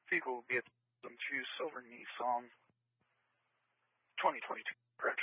people will get some juice over Nissan 2022, correct?